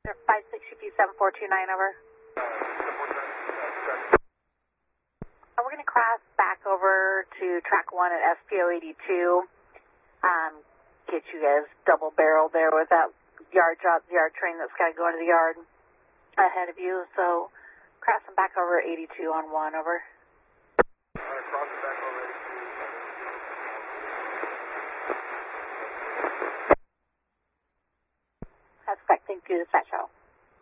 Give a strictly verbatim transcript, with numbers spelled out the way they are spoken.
five six U P seven four two nine, over. Uh, we're going to cross back over to track one at S P O eighty-two. Um, get you guys double barreled there with that yard job, yard train that's got to go into the yard ahead of you. So crossing back over eighty-two on one, over. All right, crossing back over eighty-two. Expecting to dispatch out.